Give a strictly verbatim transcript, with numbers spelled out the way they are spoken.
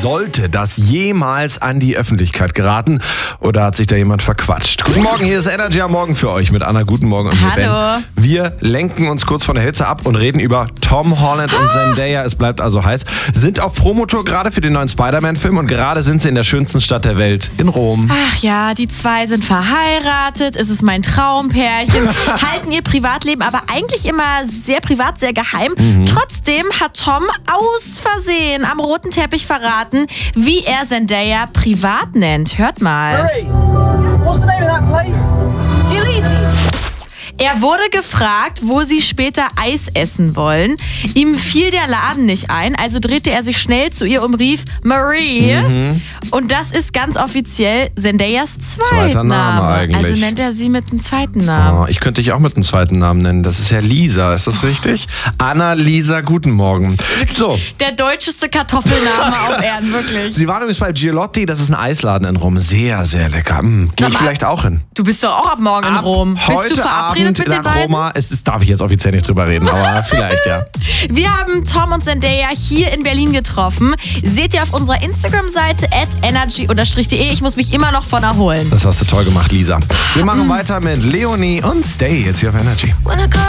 Sollte das jemals an die Öffentlichkeit geraten oder hat sich da jemand verquatscht? Guten Morgen, hier ist Energy am Morgen für euch mit Anna. Guten Morgen und mit Ben. Hallo. Wir lenken uns kurz von der Hitze ab und reden über Tom Holland und Zendaya. Es bleibt also heiß. Sind auf Promotour gerade für den neuen Spider-Man-Film und gerade sind sie in der schönsten Stadt der Welt, in Rom. Ach ja, die zwei sind verheiratet, es ist mein Traumpärchen, halten ihr Privatleben aber eigentlich immer sehr privat, sehr geheim. Mhm. Trotzdem hat Tom aus Versehen am roten Teppich verraten, wie er Zendaya privat nennt. Hört mal. Marie, what's the name of that place? Gilead. Er wurde gefragt, wo sie später Eis essen wollen. Ihm fiel der Laden nicht ein, also drehte er sich schnell zu ihr und rief Marie. Mhm. Und das ist ganz offiziell Zendayas Zweiter Name eigentlich. Also nennt er sie mit einem zweiten Namen. Oh, ich könnte dich auch mit einem zweiten Namen nennen. Das ist ja Lisa, ist das richtig? Anna-Lisa, guten Morgen. So. Der deutscheste Kartoffelname auf Erden, wirklich. Sie waren übrigens bei Gilead, das ist ein Eisladen in Rom. Sehr, sehr lecker. Hm, Gehe ich vielleicht auch hin. Du bist doch auch ab morgen in ab Rom. Bist heute du verabredet Abend mit den nach beiden? Roma. Es ist, darf ich jetzt offiziell nicht drüber reden, aber vielleicht ja. Wir haben Tom und Zendaya hier in Berlin getroffen. Seht ihr auf unserer Instagram-Seite at energy unterstrich de. Ich muss mich immer noch von erholen. Das hast du toll gemacht, Lisa. Wir machen weiter mit Leonie und Stay jetzt hier auf Energy.